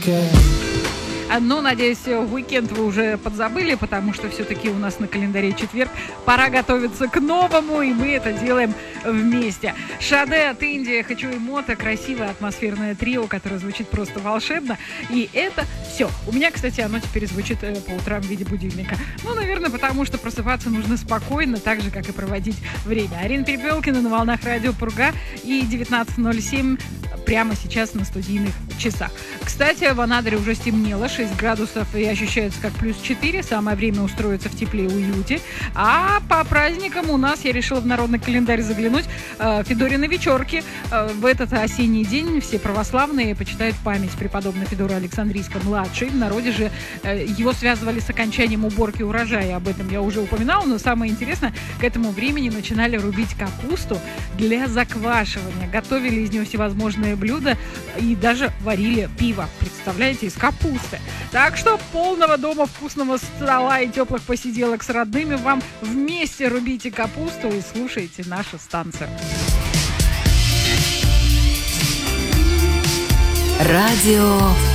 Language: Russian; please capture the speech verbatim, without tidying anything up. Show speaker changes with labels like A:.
A: Ну, надеюсь, уикенд вы уже подзабыли, потому что все-таки у нас на календаре четверг. Пора готовиться к новому, и мы это делаем вместе. Шаде от Индии, Хочу и Мото, красивое атмосферное трио, которое звучит просто волшебно. И это все. У меня, кстати, оно теперь звучит по утрам в виде будильника. Ну, наверное, потому что просыпаться нужно спокойно, так же, как и проводить время. Арина Перепелкина на волнах радио Пурга и девятнадцать ноль семь прямо сейчас на студийных часах. Кстати, в Анадыре уже стемнело, шесть градусов и ощущается как плюс четыре. Самое время устроиться в тепле и уюте. А по праздникам у нас, я решила в народный календарь заглянуть, э, Федорины вечерки. Э, в этот осенний день все православные почитают память преподобного Федора Александрийска-младший. В народе же э, его связывали с окончанием уборки урожая. Об этом я уже упоминала, но самое интересное, к этому времени начинали рубить капусту для заквашивания. Готовили из нее всевозможные блюда и даже варили пиво. Представляете, из капусты. Так что полного дома, вкусного стола и теплых посиделок с родными вам. Вместе рубите капусту и слушайте нашу станцию.
B: Радио